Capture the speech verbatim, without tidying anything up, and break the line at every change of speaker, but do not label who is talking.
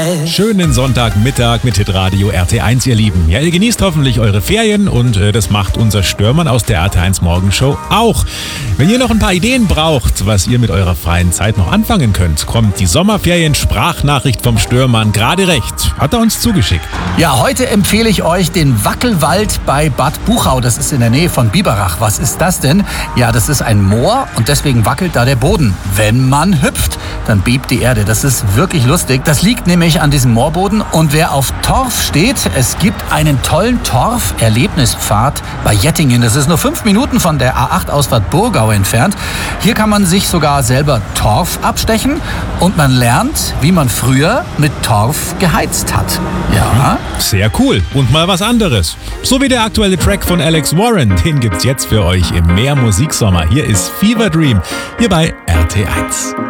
eins.
Schönen Sonntagmittag mit Hitradio R T eins, ihr Lieben. Ja, ihr genießt hoffentlich eure Ferien und äh, das macht unser Stürmann aus der R T eins Morgenshow auch. Wenn ihr noch ein paar Ideen braucht, was ihr mit eurer freien Zeit noch anfangen könnt, kommt die Sommerferien-Sprachnachricht vom Stürmann gerade recht. Hat er uns zugeschickt.
Ja, heute empfehle ich euch den Wackelwald bei Bad Buchau. Das ist in der Nähe von Biberach. Was ist das denn? Ja, das ist ein Moor und deswegen wackelt da der Boden. Wenn man hüpft, dann bebt die Erde. Das ist wirklich lustig. Das liegt nämlich an diesem Moorboden. Und wer auf Torf steht, es gibt einen tollen Torf-Erlebnispfad bei Jettingen. Das ist nur fünf Minuten von der A acht Ausfahrt Burgau entfernt. Hier kann man sich sogar selber Torf abstechen und man lernt, wie man früher mit Torf geheizt hat. Ja.
Sehr cool. Und mal was anderes. So wie der aktuelle Track von Alex Warren. Den gibt's jetzt für euch im Mehr Musiksommer. Hier ist Fever Dream, hier bei R T eins.